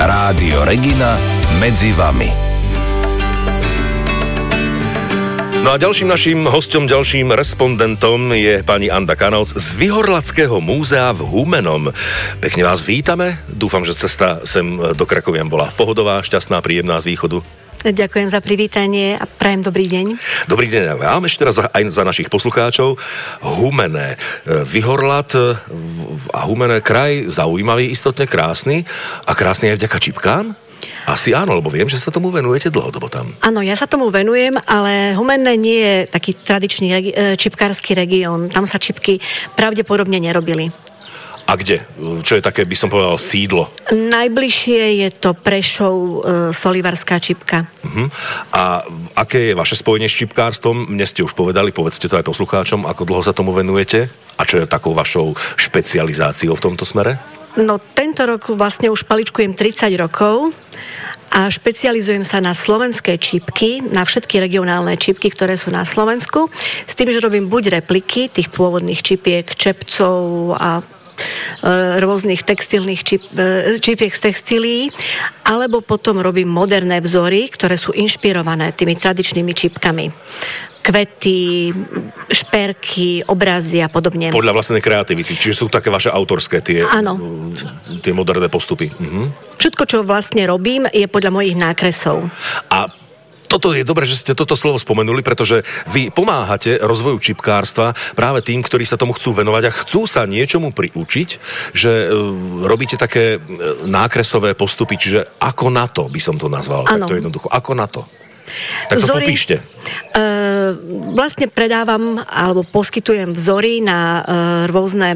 Rádio Regina medzi vami. No a ďalším naším hosťom, ďalším respondentom je pani Anda Kanovc z Vyhorlackého múzea v Humennom. Pekne vás vítame. Dúfam, že cesta sem do Krakovian bola pohodová, šťastná, príjemná z východu. Ďakujem za privítanie a prajem dobrý deň. Dobrý deň. Vám ešte raz aj za našich poslucháčov. Humenné. Vyhorlat a Humenné kraj zaujímavý, istotne krásny. A krásny aj vďaka čipkám? Asi áno, lebo viem, že sa tomu venujete dlhodobo tam. Áno, ja sa tomu venujem, ale Humenné nie je taký tradičný čipkársky región. Tam sa čipky pravdepodobne nerobili. A kde? Čo je také, by som povedal, sídlo? Najbližšie je to Prešov, Solivarská čipka. A aké je vaše spojenie s čipkárstvom? Mne ste už povedali, povedzte to aj poslucháčom, ako dlho sa tomu venujete? A čo je takou vašou špecializáciou v tomto smere? No, tento rok vlastne už paličkujem 30 rokov a špecializujem sa na slovenské čipky, na všetky regionálne čipky, ktoré sú na Slovensku, s tým, že robím buď repliky tých pôvodných čipiek, čepcov a rôznych textilných čipiek z textílií, alebo potom robím moderné vzory, ktoré sú inšpirované tými tradičnými čipkami. Kvety, šperky, obrazy a podobne. Podľa vlastnej kreativity, čiže sú také vaše autorské tie moderné postupy. Všetko, čo vlastne robím, je podľa mojich nákresov. A toto je dobré, že ste toto slovo spomenuli, pretože vy pomáhate rozvoju čipkárstva práve tým, ktorí sa tomu chcú venovať a chcú sa niečomu priučiť, že robíte také nákresové postupy, čiže ako na to by som to nazval. Ano. Tak to jednoducho. Ako na to? Tak to popíšte. Vlastne predávam alebo poskytujem vzory na rôzne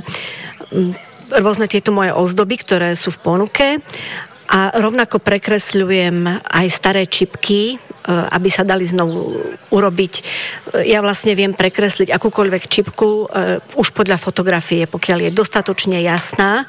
tieto moje ozdoby, ktoré sú v ponuke a rovnako prekresľujem aj staré čipky, aby sa dali znovu urobiť. Ja vlastne viem prekresliť akúkoľvek čipku už podľa fotografie, pokiaľ je dostatočne jasná,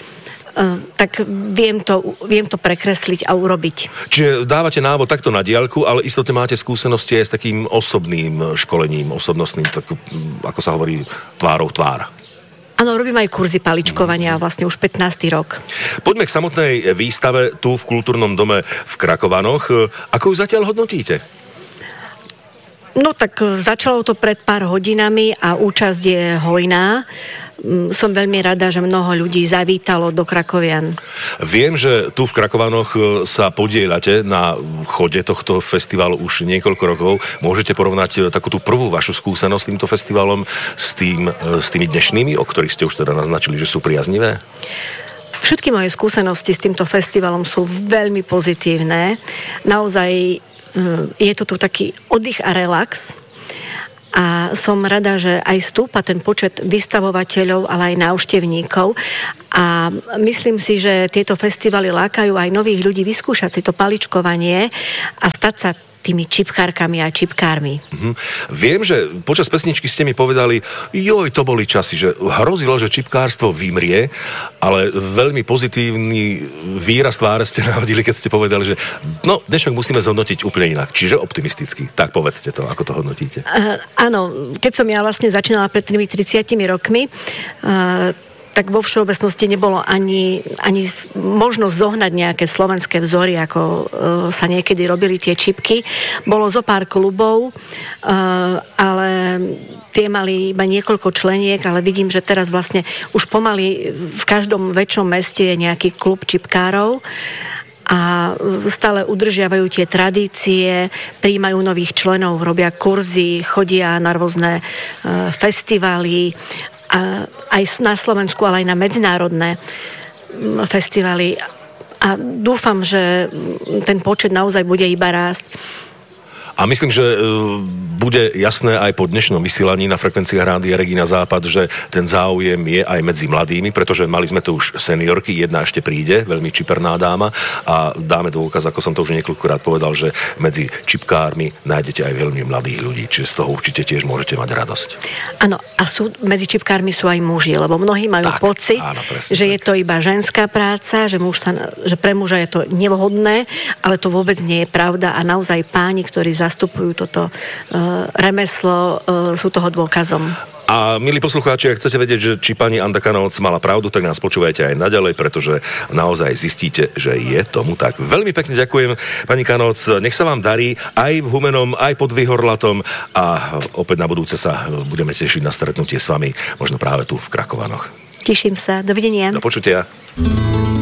tak viem to prekresliť a urobiť. Čiže dávate návod takto na diaľku, ale istotne máte skúsenosti aj s takým osobným školením, osobnostným, tak, ako sa hovorí, tvárou tvár. Áno, robím aj kurzy paličkovania, vlastne už 15. rok. Poďme k samotnej výstave tu v Kultúrnom dome v Krakovanoch. Ako ju zatiaľ hodnotíte? No tak začalo to pred pár hodinami a účasť je hojná. Som veľmi rada, že mnoho ľudí zavítalo do Krakovian. Viem, že tu v Krakovanoch sa podieľate na chode tohto festivalu už niekoľko rokov. Môžete porovnať takú tú prvú vašu skúsenosť s týmto festivalom s tými dnešnými, o ktorých ste už teda naznačili, že sú priaznivé? Všetky moje skúsenosti s týmto festivalom sú veľmi pozitívne. Naozaj je to tu taký oddych a relax. A som rada, že aj stúpa ten počet vystavovateľov, ale aj návštevníkov. A myslím si, že tieto festivaly lákajú aj nových ľudí vyskúšať si to paličkovanie a stať sa tými čipkárkami a čipkármi. Viem, že počas pesničky ste mi povedali, to boli časy, že hrozilo, že čipkárstvo vymrie, ale veľmi pozitívny výraz tváre ste nahodili, keď ste povedali, že dnešok musíme zhodnotiť úplne inak. Čiže optimisticky. Tak povedzte to, ako to hodnotíte. Áno, keď som ja vlastne začínala pred 30 rokmi, tak vo všeobecnosti nebolo ani možnosť zohnať nejaké slovenské vzory, ako sa niekedy robili tie čipky. Bolo zo pár klubov, ale tie mali iba niekoľko členiek, ale vidím, že teraz vlastne už pomaly v každom väčšom meste je nejaký klub čipkárov a stále udržiavajú tie tradície, prijímajú nových členov, robia kurzy, chodia na rôzne festivály, aj na Slovensku, ale aj na medzinárodné festivaly. A dúfam, že ten počet naozaj bude iba rásť. A myslím, že bude jasné aj po dnešnom vysielaní na frekvenciách Rádia Regina Západ, že ten záujem je aj medzi mladými, pretože mali sme tu už seniorky, jedna ešte príde, veľmi čiperná dáma a dáme dôkaz, ako som to už niekoľkokrát povedal, že medzi čipkármi nájdete aj veľmi mladých ľudí, čiže z toho určite tiež môžete mať radosť. Áno, a medzi čipkármi sú aj muži, lebo mnohí majú pocit, že je to iba ženská práca, že pre muža je to nevhodné, ale to vôbec nie je pravda a naozaj páni, ktorí zastupujú toto remeslo, sú toho dôkazom. A milí poslucháči, ak chcete vedieť, že či pani Anda Kanovc mala pravdu, tak nás počúvajte aj naďalej, pretože naozaj zistíte, že je tomu tak. Veľmi pekne ďakujem, pani Kanovc. Nech sa vám darí aj v Humennom, aj pod Vyhorlatom a opäť na budúce sa budeme tešiť na stretnutie s vami, možno práve tu v Krakovanoch. Teším sa. Dovidenia. Do počutia.